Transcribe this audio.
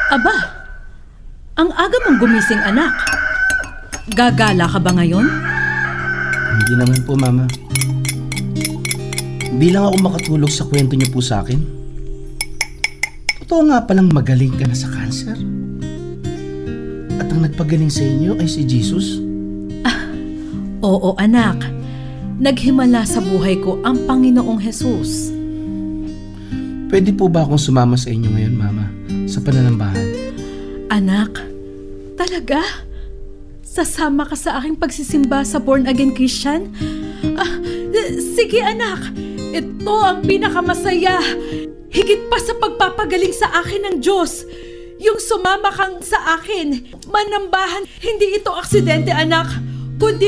Aba, ang aga mong gumising, anak. Gagala ka ba ngayon? Hindi naman po, Mama. Bilang ako makatulog sa kwento niyo po sa akin. Totoo nga palang magaling ka na sa cancer. At ang nagpagaling sa inyo ay si Jesus. Oo, anak. Naghimala sa buhay ko ang Panginoong Hesus. Pwede po ba akong sumama sa inyo ngayon, Mama? Sa pananambahan? Anak, talaga? Sasama ka sa aking pagsisimba sa Born Again Christian? Sige, anak. Ito ang pinakamasaya. Higit pa sa pagpapagaling sa akin ng Diyos. Yung sumama kang sa akin, manambahan, hindi ito aksidente, anak, kundi